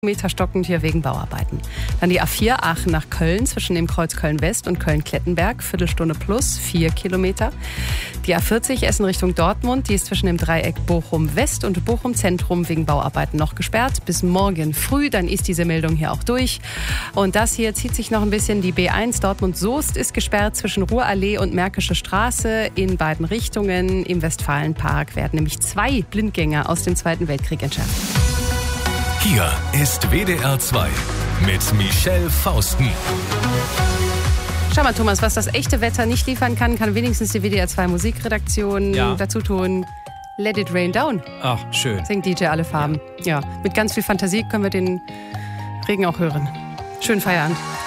Meter stockend hier wegen Bauarbeiten. Dann die A4 Aachen nach Köln zwischen dem Kreuz Köln-West und Köln-Klettenberg, Viertelstunde plus, 4 Kilometer. Die A40 Essen Richtung Dortmund, die ist zwischen dem Dreieck Bochum-West und Bochum-Zentrum wegen Bauarbeiten noch gesperrt. Bis morgen früh, dann ist diese Meldung hier auch durch. Und das hier zieht sich noch ein bisschen. Die B1 Dortmund-Soest ist gesperrt zwischen Ruhrallee und Märkische Straße in beiden Richtungen. Im Westfalenpark werden nämlich 2 Blindgänger aus dem Zweiten Weltkrieg entschärft. Hier ist WDR 2 mit Michelle Fausten. Schau mal, Thomas, was das echte Wetter nicht liefern kann, kann wenigstens die WDR 2 Musikredaktion dazu tun. Let it rain down. Ach, schön. Singt DJ Alle Farben. Ja, mit ganz viel Fantasie können wir den Regen auch hören. Schönen Feierabend.